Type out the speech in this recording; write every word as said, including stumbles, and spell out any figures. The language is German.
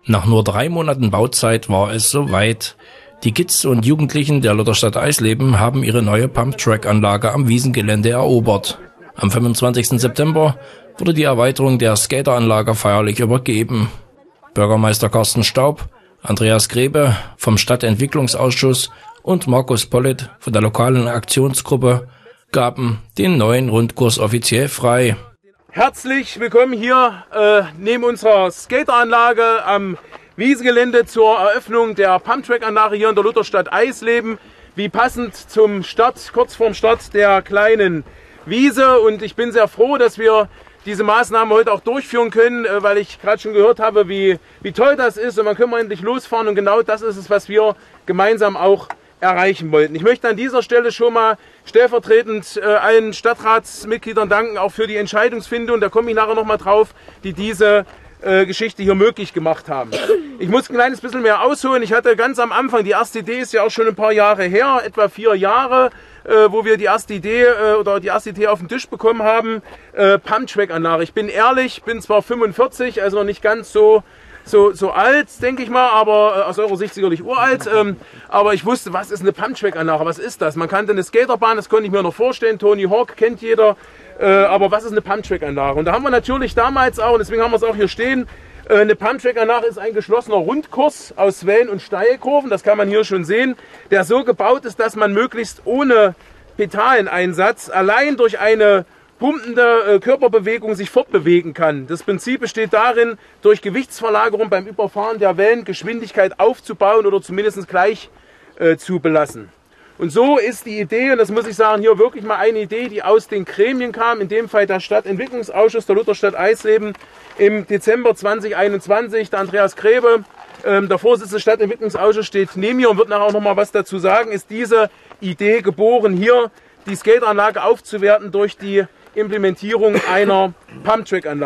Nach nur drei Monaten Bauzeit war es soweit. Die Kids und Jugendlichen der Lutherstadt Eisleben haben ihre neue Pumptrack-Anlage am Wiesengelände erobert. Am fünfundzwanzigsten September wurde die Erweiterung der Skateranlage feierlich übergeben. Bürgermeister Carsten Staub, Andreas Grebe vom Stadtentwicklungsausschuss und Markus Pollitt von der lokalen Aktionsgruppe gaben den neuen Rundkurs offiziell frei. Herzlich willkommen hier äh, neben unserer Skateranlage am Wiesengelände zur Eröffnung der Pumptrack-Anlage hier in der Lutherstadt Eisleben. Wie passend zum Start, kurz vorm Start der kleinen Wiese. Und ich bin sehr froh, dass wir diese Maßnahmen heute auch durchführen können, äh, weil ich gerade schon gehört habe, wie, wie toll das ist. Und man kann endlich losfahren. Und genau das ist es, was wir gemeinsam auch erreichen wollten. Ich möchte an dieser Stelle schon mal stellvertretend äh, allen Stadtratsmitgliedern danken, auch für die Entscheidungsfindung, da komme ich nachher noch mal drauf, die diese äh, Geschichte hier möglich gemacht haben. Ich muss ein kleines bisschen mehr ausholen. Ich hatte ganz am Anfang, die erste Idee ist ja auch schon ein paar Jahre her, etwa vier Jahre, äh, wo wir die erste Idee äh, oder die erste Idee auf den Tisch bekommen haben, äh, Pumptrack-Anlage. Ich bin ehrlich, bin zwar fünfundvierzig, also noch nicht ganz so So, so alt, denke ich mal, aber äh, aus eurer Sicht sicherlich uralt. Ähm, aber ich wusste, was ist eine Pumptrack-Anlage? Was ist das? Man kannte eine Skaterbahn, das konnte ich mir noch vorstellen. Tony Hawk kennt jeder. Äh, aber was ist eine Pumptrack-Anlage? Und da haben wir natürlich damals auch, und deswegen haben wir es auch hier stehen, äh, eine Pumptrack-Anlage ist ein geschlossener Rundkurs aus Wellen und Steilkurven. Das kann man hier schon sehen, der so gebaut ist, dass man möglichst ohne Pedaleneinsatz allein durch eine pumpende äh, Körperbewegung sich fortbewegen kann. Das Prinzip besteht darin, durch Gewichtsverlagerung beim Überfahren der Wellen Geschwindigkeit aufzubauen oder zumindest gleich äh, zu belassen. Und so ist die Idee, und das muss ich sagen, hier wirklich mal eine Idee, die aus den Gremien kam, in dem Fall der Stadtentwicklungsausschuss der Lutherstadt Eisleben im Dezember zweitausendeinundzwanzig, der Andreas Grebe, ähm, der Vorsitzende des Stadtentwicklungsausschusses, steht neben mir und wird nachher auch noch mal was dazu sagen, ist diese Idee geboren, hier die Skateranlage aufzuwerten durch die Implementierung einer Pumptrack-Anlage.